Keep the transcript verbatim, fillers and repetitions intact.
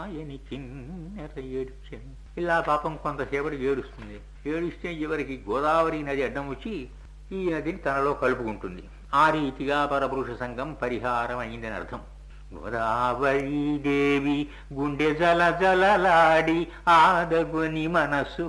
ఆయన కిన్నెర ఏడ్చెను. ఇలా పాపం కొంతసేపటికి ఏడుస్తుంది. ఏడుస్తే చివరికి గోదావరి నది అడ్డం వచ్చి ఈ నదిని తనలో కలుపుకుంటుంది. ఆ రీతిగా పరపురుష సంఘం పరిహారం అయిందని అర్థం. గోదావరి దేవి గుండె జల జలలాడి ఆదగుని మనస్సు